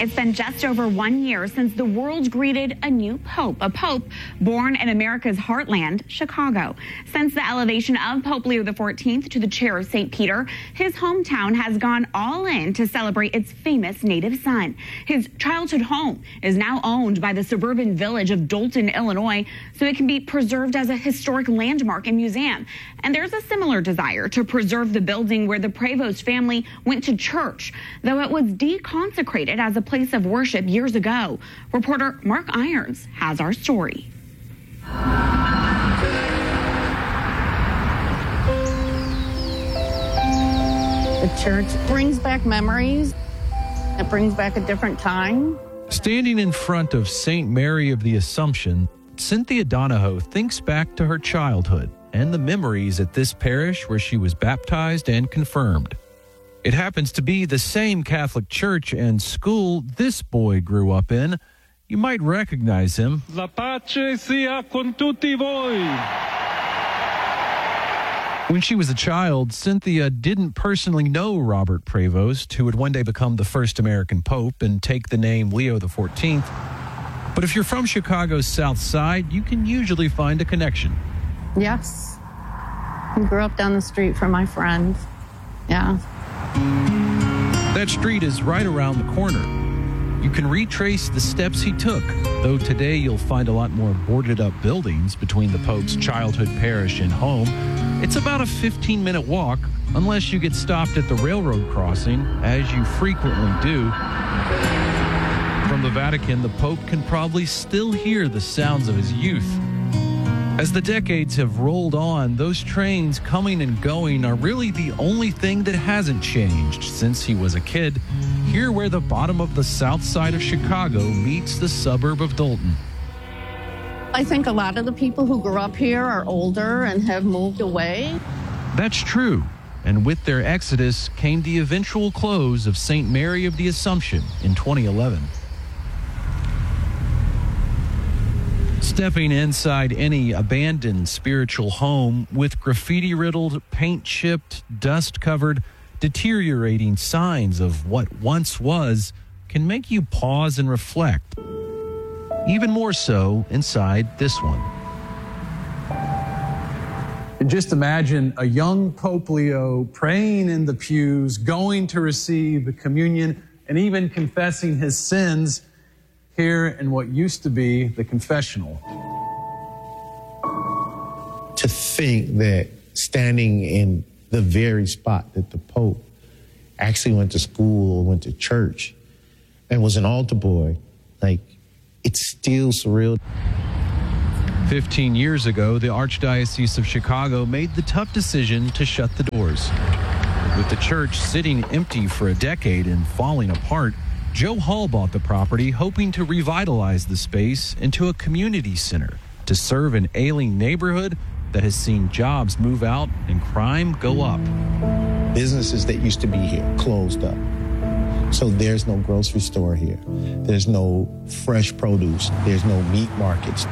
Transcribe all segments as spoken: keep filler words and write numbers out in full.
It's been just over one year since the world greeted a new pope, a pope born in America's heartland, Chicago. Since the elevation of Pope Leo the fourteenth to the chair of Saint Peter, his hometown has gone all in to celebrate its famous native son. His childhood home is now owned by the suburban village of Dolton, Illinois, so it can be preserved as a historic landmark and museum. And there's a similar desire to preserve the building where the Prevost family went to church, though it was deconsecrated as a place of worship years ago. Reporter Mark Irons has our story. The church brings back memories. It brings back a different time. Standing in front of Saint Mary of the Assumption, Cynthia Donahoe thinks back to her childhood and the memories at this parish where she was baptized and confirmed. It happens to be the same Catholic church and school this boy grew up in. You might recognize him. La pace sia con tutti voi. When she was a child, Cynthia didn't personally know Robert Prevost, who would one day become the first American pope and take the name Leo the fourteenth. But if you're from Chicago's South Side, you can usually find a connection. Yes. I grew up down the street from my friend. Yeah. That street is right around the corner. You can retrace the steps he took, though today you'll find a lot more boarded up buildings between the Pope's childhood parish and home. It's about a fifteen-minute walk, unless you get stopped at the railroad crossing, as you frequently do. From the Vatican, the Pope can probably still hear the sounds of his youth. As the decades have rolled on, those trains coming and going are really the only thing that hasn't changed since he was a kid, here where the bottom of the south side of Chicago meets the suburb of Dolton. I think a lot of the people who grew up here are older and have moved away. That's true. And with their exodus came the eventual close of Saint Mary of the Assumption in twenty eleven. Stepping inside any abandoned spiritual home with graffiti-riddled, paint-chipped, dust-covered, deteriorating signs of what once was can make you pause and reflect. Even more so inside this one. And just imagine a young Pope Leo praying in the pews, going to receive the communion, and even confessing his sins here in what used to be the confessional. To think that standing in the very spot that the Pope actually went to school, went to church, and was an altar boy, like, it's still surreal. Fifteen years ago, the Archdiocese of Chicago made the tough decision to shut the doors. With the church sitting empty for a decade and falling apart, Joe Hall bought the property, hoping to revitalize the space into a community center to serve an ailing neighborhood that has seen jobs move out and crime go up. Businesses that used to be here closed up. So there's no grocery store here. There's no fresh produce. There's no meat markets.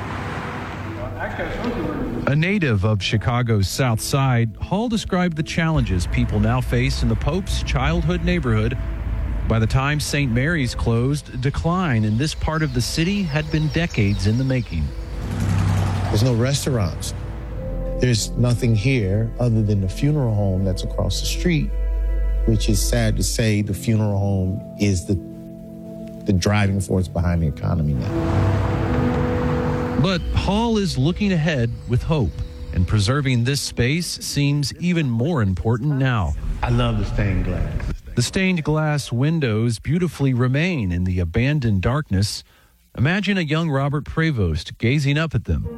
A native of Chicago's South Side, Hall described the challenges people now face in the Pope's childhood neighborhood. By the time Saint Mary's closed, decline in this part of the city had been decades in the making. There's no restaurants. There's nothing here other than the funeral home that's across the street, which is sad to say the funeral home is the, the driving force behind the economy now. But Hall is looking ahead with hope, and preserving this space seems even more important now. I love the stained glass. The stained glass windows beautifully remain in the abandoned darkness. Imagine a young Robert Prevost gazing up at them.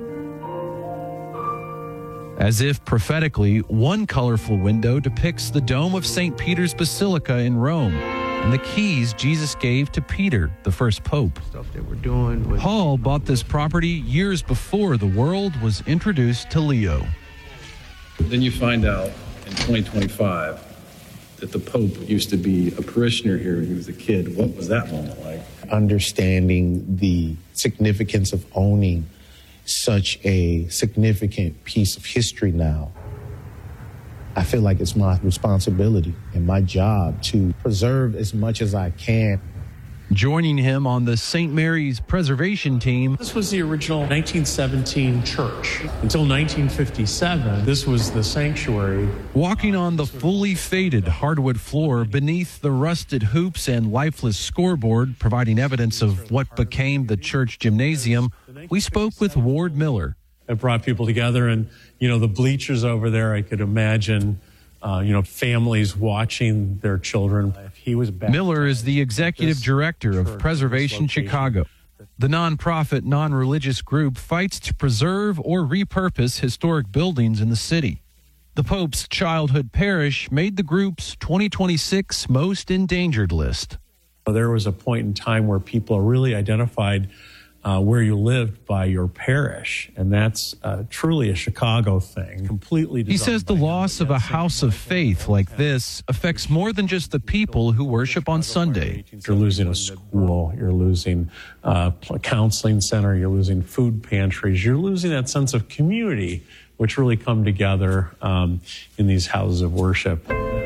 As if prophetically, one colorful window depicts the dome of Saint Peter's Basilica in Rome and the keys Jesus gave to Peter, the first pope. Stuff that we're doing with- Hall bought this property years before the world was introduced to Leo. Then you find out in twenty twenty-five that the Pope used to be a parishioner here when he was a kid. What was that moment like? Understanding the significance of owning such a significant piece of history now, I feel like it's my responsibility and my job to preserve as much as I can. Joining him on the Saint Mary's preservation team. This was the original nineteen seventeen church. Until nineteen fifty-seven, this was the sanctuary. Walking on the fully faded hardwood floor beneath the rusted hoops and lifeless scoreboard, providing evidence of what became the church gymnasium, we spoke with Ward Miller. It brought people together, and, you know, the bleachers over there, I could imagine, uh, you know, families watching their children. He was back. Miller is the executive director of Preservation Chicago. The nonprofit, non-religious group fights to preserve or repurpose historic buildings in the city. The Pope's childhood parish made the group's twenty twenty-six Most Endangered list. There was a point in time where people really identified Uh, where you lived by your parish, and that's uh, truly a Chicago thing. Completely. He says the loss of a house of faith like this affects more than just the people who worship on Sunday. You're losing a school, you're losing uh, a counseling center, you're losing food pantries, you're losing that sense of community, which really come together um, in these houses of worship.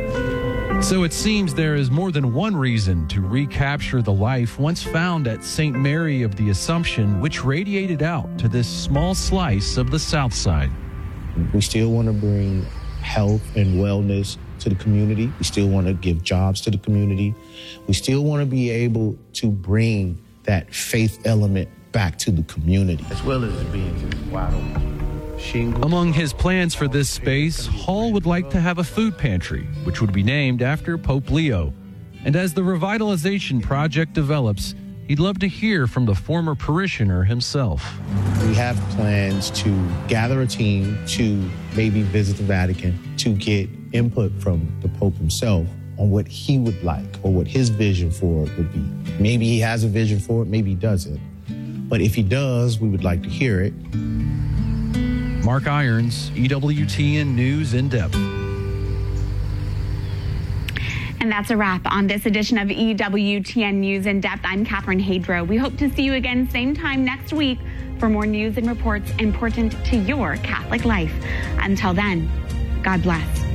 So it seems there is more than one reason to recapture the life once found at Saint Mary of the Assumption, which radiated out to this small slice of the South Side. We still want to bring health and wellness to the community. We still want to give jobs to the community. We still want to be able to bring that faith element back to the community. As well as being wide open. Among his plans for this space, Hall would like to have a food pantry, which would be named after Pope Leo. And as the revitalization project develops, he'd love to hear from the former parishioner himself. We have plans to gather a team to maybe visit the Vatican to get input from the Pope himself on what he would like or what his vision for it would be. Maybe he has a vision for it, maybe he doesn't. But if he does, we would like to hear it. Mark Irons, E W T N News in Depth. And that's a wrap on this edition of E W T N News in Depth. I'm Catherine Hadro. We hope to see you again same time next week for more news and reports important to your Catholic life. Until then, God bless.